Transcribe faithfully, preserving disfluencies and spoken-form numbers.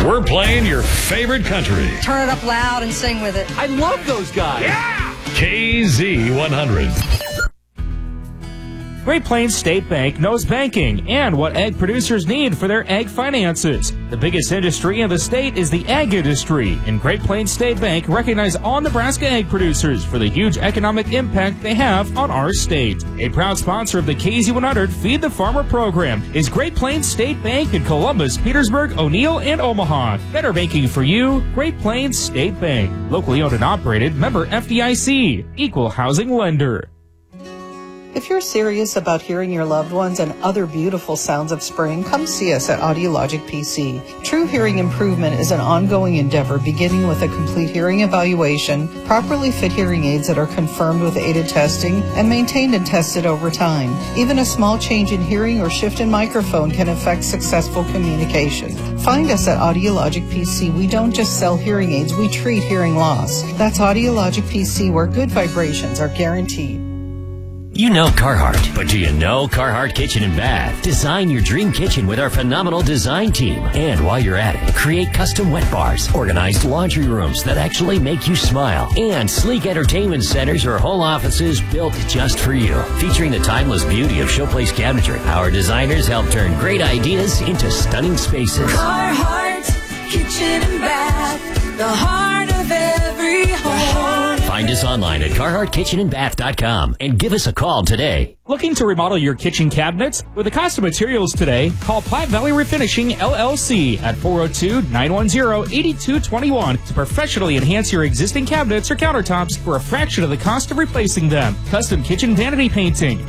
we're playing your favorite country. Turn it up loud and sing with it. I love those guys. Yeah! K Z one hundred. Great Plains State Bank knows banking and what egg producers need for their egg finances. The biggest industry in the state is the egg industry, and Great Plains State Bank recognizes all Nebraska egg producers for the huge economic impact they have on our state. A proud sponsor of the K Z one hundred Feed the Farmer program is Great Plains State Bank in Columbus, Petersburg, O'Neill, and Omaha. Better banking for you, Great Plains State Bank. Locally owned and operated, member F D I C, equal housing lender. If you're serious about hearing your loved ones and other beautiful sounds of spring, come see us at Audiologic P C. True hearing improvement is an ongoing endeavor beginning with a complete hearing evaluation, properly fit hearing aids that are confirmed with aided testing, and maintained and tested over time. Even a small change in hearing or shift in microphone can affect successful communication. Find us at Audiologic P C. We don't just sell hearing aids, we treat hearing loss. That's Audiologic P C, where good vibrations are guaranteed. You know Carhartt, but do you know Carhartt Kitchen and Bath? Design your dream kitchen with our phenomenal design team. And while you're at it, create custom wet bars, organized laundry rooms that actually make you smile, and sleek entertainment centers or whole offices built just for you. Featuring the timeless beauty of Showplace cabinetry, our designers help turn great ideas into stunning spaces. Carhartt Kitchen and Bath, the heart of every home. Find us online at carhartt kitchen and bath dot com and give us a call today. Looking to remodel your kitchen cabinets? With the cost of materials today, call Platte Valley Refinishing L L C at four oh two, nine one zero, eight two two one to professionally enhance your existing cabinets or countertops for a fraction of the cost of replacing them. Custom kitchen vanity painting,